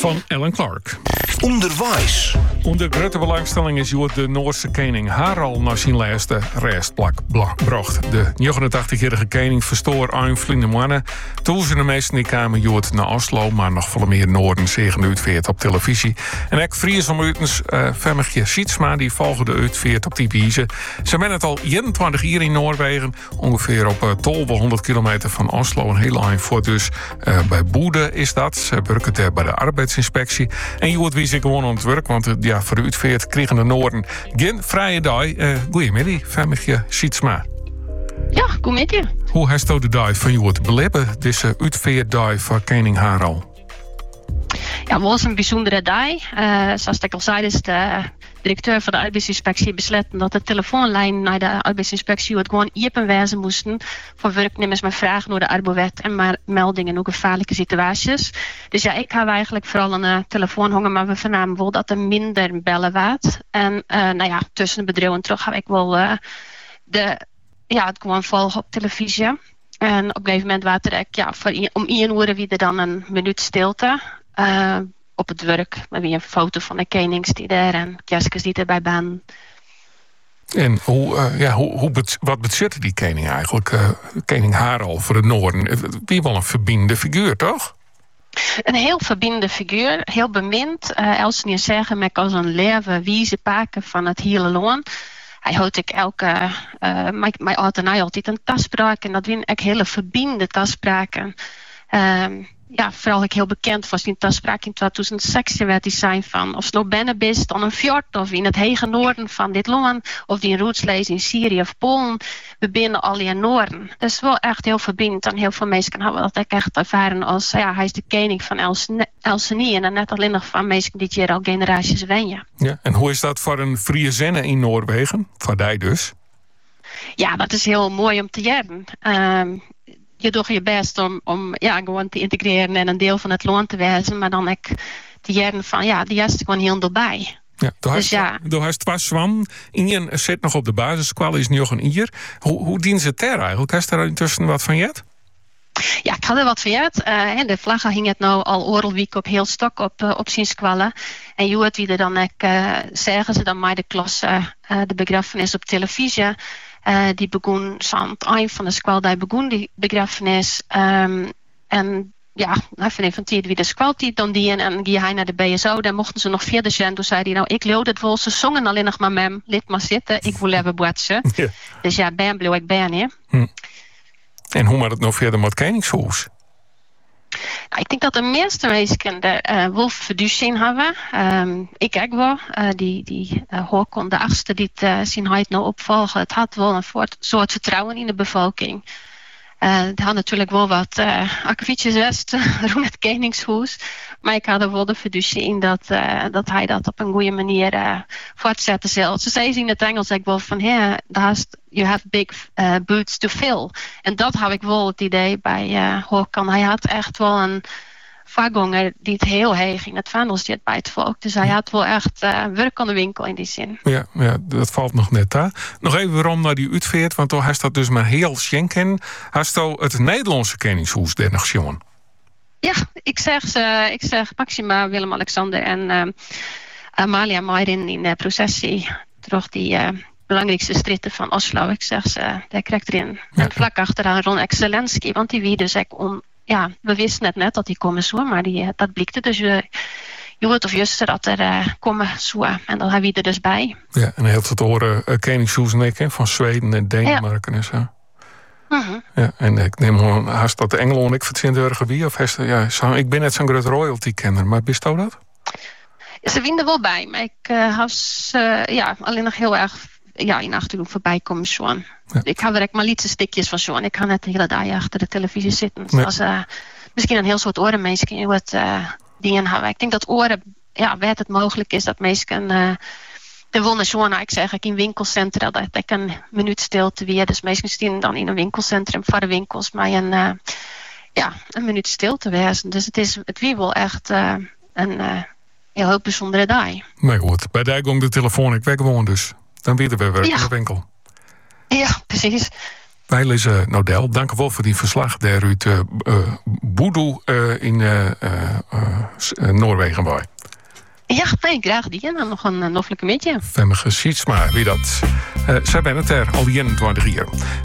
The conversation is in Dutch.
van Ellen Clark. Onderwijs. Onder grote belangstelling is de Noorse koning Harald naar zijn laatste restplak bracht. De 89-jarige koning verstoor een vrienden mannen. Toen ze de meesten die kwamen naar Oslo, maar nog veel meer Noorden zeggen uitveert op televisie. En ook Fries om uitens Femmigje Sietsma die volgde uitveert op die wijze. Ze zijn het al 21 jaar in Noorwegen, ongeveer op 1200 kilometer van Oslo, een heel eind voor dus bij Boede is dat. Ze werken daar bij de arbeidsinspectie. En je wordt wie ze gewoon aan het werk, want voor de uitveert kregen de Noorden geen vrije dag. Goedemiddag, Femmigje Sietsma. Ja, goedemiddag. Hoe heeft u de dag van jou beleven, deze uitveerdag van koning Harald? Ja, het was een bijzondere dag. Zoals ik al zei, is de directeur van de arbeidsinspectie besloten dat de telefoonlijn naar de arbeidsinspectie het gewoon open wezen moesten voor werknemers met vragen naar de arbowet en meldingen over gevaarlijke situaties. Dus ja, ik heb eigenlijk vooral een telefoon hangen, maar we vernamen wel dat er minder bellen was. En tussen de bedrijven terug heb ik wel het gewoon volgen op televisie. En op een gegeven moment was er om 1 uur weer dan een minuut stilte. Op het werk, met weer een foto van de konings die daar en kerstjes die erbij ben. En wat bezette die koning eigenlijk? Koning Harald voor het Noorden. Wie wel een verbindende figuur, toch? Een heel verbindende figuur, heel bemind. Els niet zeggen, maar als een leven wijze paken van het hele loon. Hij houdt ik elke, mijn altijd een taspraak en dat zijn echt hele verbindende taspraken. Vooral ik heel bekend was die taspraak in 2016 werd die zijn van of nou binnen bist dan een fjord of in het hege noorden van dit land of die rootslees in Syrië of Polen. We binnen al in Noorden. Dat is wel echt heel verbindend en heel veel mensen hebben dat echt ervaren als hij is de koning van Elsenie en dan net alleen nog van mensen die hier al generaties wenjen. Ja, en hoe is dat voor een Friesenne in Noorwegen? Voor die dus? Ja, dat is heel mooi om te jaren. Je doet je best om gewoon te integreren en een deel van het loon te wezen, maar dan ik te jaren van die is gewoon heel erbij. Ja, door hij was zwam. Ien zit nog op de basisschool, is nu nog een ier. Hoe dient ze het daar eigenlijk? Heeft daar intussen wat van jet? Ja, ik had er wat van jet. De vlaggen hing het nou al oralweek op heel stok op zijn squallen. En je hoort wie er dan zeggen ze dan maar de klas de begrafenis op televisie. Die begon aan het eind van de squal, die begon die begrafenis. En ja, even van wie de squal die dan die en ging hij naar de BSO. Dan mochten ze nog verder zijn. Toen zei hij, ik leeuwde het wel. Ze zongen alleen nog maar mem, lid maar zitten. Ik wil even botsen. Ja. Dus ja, ben bleef ik ben, hè. En hoe moet het nou verder met Koningshuis? Nou, ik denk dat de meeste mensen er wel verduizing hebben. Ik ook wel. Die Håkon de 8e die het zien huid nou opvolgen. Het had wel een soort vertrouwen in de bevolking. Het had natuurlijk wel wat akkefietjes west rond het Koningshuis. Maar ik had er wel de fiducie in dat hij dat op een goede manier voortzetten zal. Ze zei in het Engels ik wel van you have big boots to fill. En dat had ik wel het idee bij Håkon. Hij had echt wel een voorganger die het heel heeg in het vaandel zit bij het volk. Dus hij had wel echt werk aan de winkel in die zin. Ja, dat valt nog net aan. Nog even waarom naar die uitveert, want toen hij dat dus maar heel schenken. Hij stond het Nederlandse Koningshuis der nog jongen. Ja, ik zeg Maxima, Willem-Alexander en Amalia Mayrin in de processie. Terug die belangrijkste stritten van Oslo. Ik zeg ze, daar krijgt erin. Ja. En vlak achteraan Ron Excelensky, want die wie dus we wisten het net dat die komen zo, maar dat blikte dus je hoort of juster dat er komen zo. En dan hebben we er dus bij. Ja, en heel veel te horen Koningshuis van Zweden en Denemarken en zo. Mm-hmm. Ja, en ik neem gewoon haast dat de Engelen ik verzin wie of ik ben net zo'n groot royalty-kenner, maar bist u dat? Ze winnen wel bij, maar ik alleen nog heel erg in achterhoek voorbij komen zo. Ja. Ik heb er maar lietse stikjes van zo. Ik kan net de hele dag achter de televisie zitten. Nee. Dus misschien een heel soort orenmensen in wat dingen hebben. Ik denk dat oren, waar het mogelijk is dat mensen de wonen zo, ik zeg in winkelcentra dat ik een minuut stilte weer. Dus mensen staan dan in een winkelcentrum voor de winkels, maar een minuut stilte wezen. Dus het wie wel echt een heel bijzondere dag. Nee goed, bij die ging de telefoon ik weg gewoon dus. Dan weten we weer in de winkel. Ja, precies. Wij lezen Nodel. Dank u wel voor die verslag daar uit Boedoe in Noorwegen bij. Ja, nee, graag die. En dan nog een noffelijke beetje. Femmige Sietsma, wie dat. Zij ben het er al 21 jaar.